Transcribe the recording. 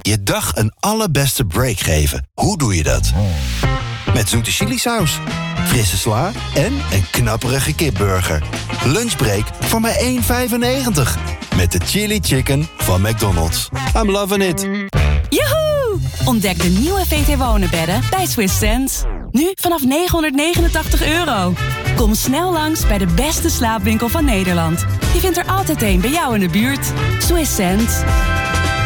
Je dag een allerbeste break geven. Hoe doe je dat? Met zoete chilisaus, frisse sla en een knapperige kipburger. Lunchbreak voor maar €1,95. Met de Chili Chicken van McDonald's. I'm loving it. Joehoe! Ontdek de nieuwe VT Wonenbedden bij Swiss Sense. Nu vanaf €989. Kom snel langs bij de beste slaapwinkel van Nederland. Je vindt er altijd een bij jou in de buurt. Swiss Sense.